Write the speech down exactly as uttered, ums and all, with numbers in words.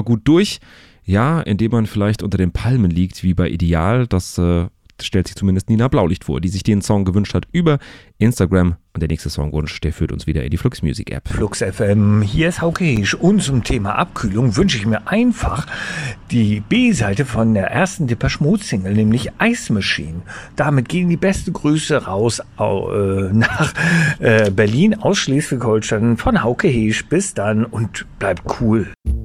gut durch. Ja, indem man vielleicht unter den Palmen liegt, wie bei Ideal. Das äh, stellt sich zumindest Nina Blaulicht vor, die sich den Song gewünscht hat über Instagram. Und der nächste Songwunsch, der führt uns wieder in die Flux Music App. Flux F M, hier ist Hauke Heesch. Und zum Thema Abkühlung wünsche ich mir einfach die B-Seite von der ersten Depeche Mode Single, nämlich Ice Machine. Damit gehen die beste Grüße raus äh, nach äh, Berlin aus Schleswig-Holstein von Hauke Heesch. Bis dann und bleibt cool.